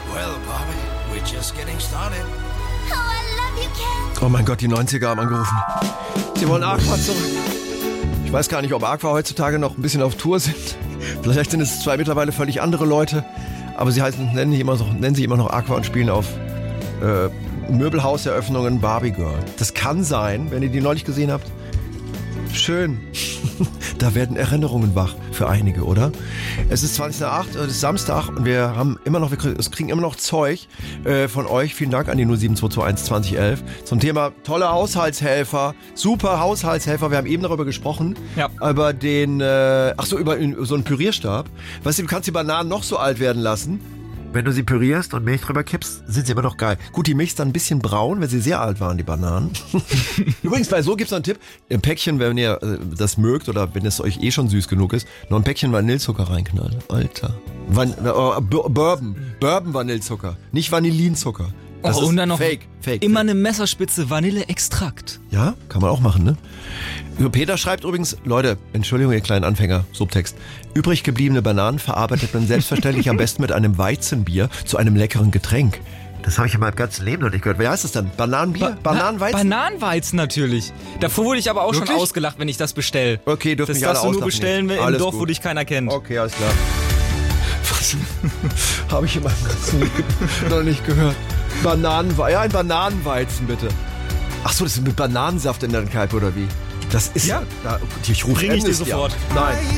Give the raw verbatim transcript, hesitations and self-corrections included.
Well, Bobby, we're just getting started. Oh, I love you, Ken. Oh mein Gott, die neunziger haben angerufen. Sie wollen Aqua zurück. Ich weiß gar nicht, ob Aqua heutzutage noch ein bisschen auf Tour sind. Vielleicht sind es zwei mittlerweile völlig andere Leute. Aber sie heißen, nennen, sich immer noch, nennen sich immer noch Aqua und spielen auf äh, Möbelhauseröffnungen Barbie Girl. Das kann sein, wenn ihr die neulich gesehen habt. Schön. Da werden Erinnerungen wach für einige, oder? Es ist zwanzig nach acht, es ist Samstag und wir haben immer noch, wir kriegen immer noch Zeug äh, von euch. Vielen Dank an die null sieben zwei zwei eins zwanzig elf zum Thema tolle Haushaltshelfer, super Haushaltshelfer. Wir haben eben darüber gesprochen, ja. über den, äh, ach so, über so einen Pürierstab. Weißt du, du kannst die Bananen noch so alt werden lassen. Wenn du sie pürierst und Milch drüber kippst, sind sie immer noch geil. Gut, die Milch ist dann ein bisschen braun, wenn sie sehr alt waren, die Bananen. Übrigens, bei so gibt's noch einen Tipp. Im Päckchen, wenn ihr äh, das mögt oder wenn es euch eh schon süß genug ist, noch ein Päckchen Vanillezucker reinknallen. Alter. Van äh, Bourbon. Bourbon Vanillezucker. Nicht Vanillinzucker. Das oh, ist und dann noch fake, fake, immer fake. eine Messerspitze Vanilleextrakt. Ja, kann man auch machen, ne? Peter schreibt übrigens, Leute, Entschuldigung, ihr kleinen Anfänger, Subtext. Übrig gebliebene Bananen verarbeitet man selbstverständlich am besten mit einem Weizenbier zu einem leckeren Getränk. Das habe ich in meinem ganzen Leben noch nicht gehört. Wie heißt das dann? Bananenbier? Ba Bananenweizen? Bananenweizen natürlich. Davor wurde ich aber auch Wirklich? schon ausgelacht, wenn ich das bestelle. Okay, dürfen das mich alle darfst du nur auslachen. bestellen im Alles Dorf, gut. wo dich keiner kennt. Okay, alles klar. Was habe ich in meinem ganzen Leben noch nicht gehört? Bananenweizen. Ja, ein Bananenweizen, bitte. Ach so, das ist mit Bananensaft in der Kneipe, oder wie? Das ist ja. Da, ich rufe Bring ich dir Amnesty sofort. an. Nein.